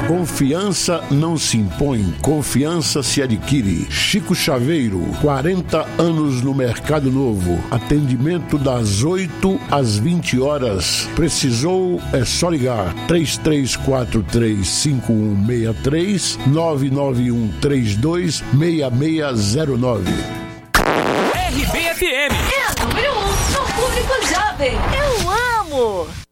Confiança não se impõe, confiança se adquire. Chico Chaveiro, 40 anos no Mercado Novo. Atendimento das 8 às 20 horas. Precisou, é só ligar. 3343-5163, 99132-6609. RBFM é a número 1 no público jovem. Eu amo!